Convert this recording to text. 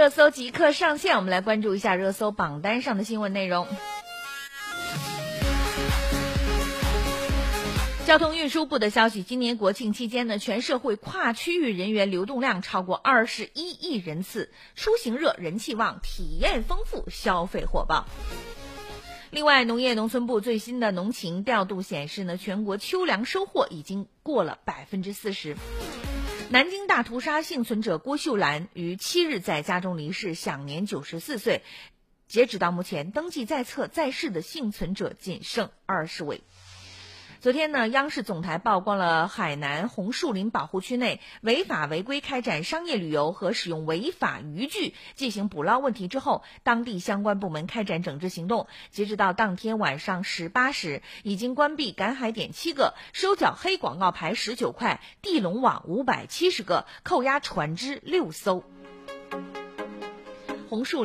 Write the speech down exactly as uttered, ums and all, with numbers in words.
热搜即刻上线，我们来关注一下热搜榜单上的新闻内容。交通运输部的消息，今年国庆期间呢，全社会跨区域人员流动量超过二十一亿人次，出行热，人气旺，体验丰富，消费火爆。另外，农业农村部最新的农情调度显示呢，全国秋粮收获已经过了百分之四十。南京大屠杀幸存者郭秀兰于七日在家中离世，享年九十四岁。截止到目前，登记在册在世的幸存者仅剩二十位。昨天呢，央视总台曝光了海南红树林保护区内违法违规开展商业旅游和使用违法渔具进行捕捞问题之后，当地相关部门开展整治行动。截止到当天晚上十八时，已经关闭赶海点七个，收缴黑广告牌十九块，地笼网五百七十个，扣押船只六艘。红树